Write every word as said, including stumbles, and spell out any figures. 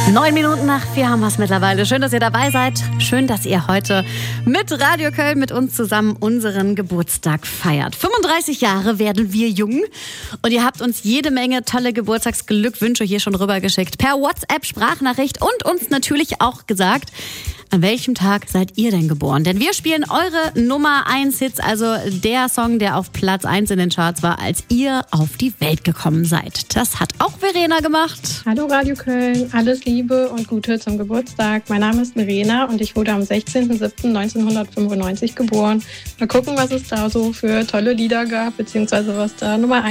Neun Minuten nach vier haben wir es mittlerweile. Schön, dass ihr dabei seid. Schön, dass ihr heute mit Radio Köln mit uns zusammen unseren Geburtstag feiert. fünfunddreißig Jahre werden wir jung und ihr habt uns jede Menge tolle Geburtstagsglückwünsche hier schon rübergeschickt. Per WhatsApp, Sprachnachricht und uns natürlich auch gesagt, an welchem Tag seid ihr denn geboren? Denn wir spielen eure Nummer eins Hits, also der Song, der auf Platz eins in den Charts war, als ihr auf die Welt gekommen seid. Das hat auch Verena gemacht. Hallo Radio Köln, alles Liebe und Gute zum Geburtstag. Mein Name ist Verena und ich wurde am sechzehnten siebten neunzehnhundertfünfundneunzig geboren. Mal gucken, was es da so für tolle Lieder gab, beziehungsweise was da Nummer eins